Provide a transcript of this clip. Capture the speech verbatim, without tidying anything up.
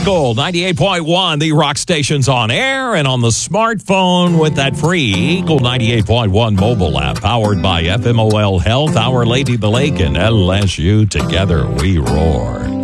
Eagle ninety-eight point one, the rock station's on air and on the smartphone with that free Eagle ninety-eight point one mobile app powered by F M O L Health, Our Lady of the Lake, and L S U. Together we roar.